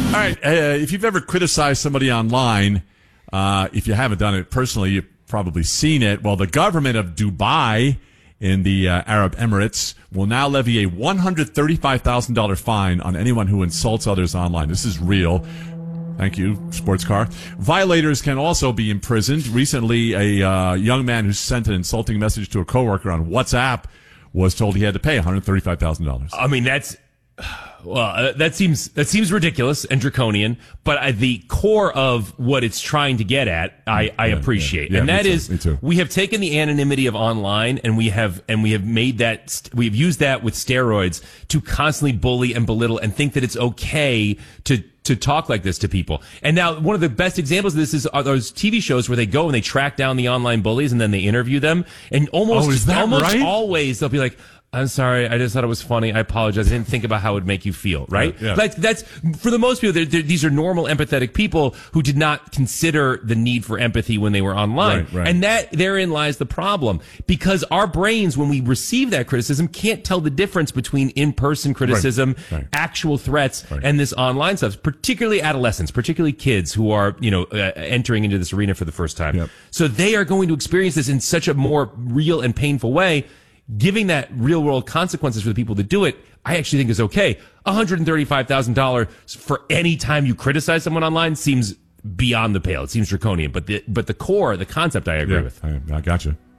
All right. If you've ever criticized somebody online, if you haven't done it personally, you've probably seen it. Well, the government of Dubai in the Arab Emirates will now levy a $135,000 fine on anyone who insults others online. This is real. Thank you, sports car. Violators can also be imprisoned. Recently, a young man who sent an insulting message to a coworker on WhatsApp was told he had to pay $135,000. I mean, that seems ridiculous and draconian, but the core of what it's trying to get at, I appreciate, and that is we have taken the anonymity of online and we have made that we have used that with steroids to constantly bully and belittle and think that it's okay to talk like this to people. And now one of the best examples of this are those TV shows where they go and they track down the online bullies and then they interview them, and almost always they'll be like, I'm sorry, I just thought it was funny. I apologize. I didn't think about how it would make you feel, right? Yeah. Like that's, for the most people, these are normal, empathetic people who did not consider the need for empathy when they were online. Right. And therein lies the problem. Because our brains, when we receive that criticism, can't tell the difference between in-person criticism, actual threats, and this online stuff, particularly adolescents, particularly kids who are, entering into this arena for the first time. Yep. So they are going to experience this in such a more real and painful way. Giving that real world consequences for the people that do it, I actually think is okay. $135,000 for any time you criticize someone online seems beyond the pale. It seems draconian, but the core, the concept, I agree with. I gotcha.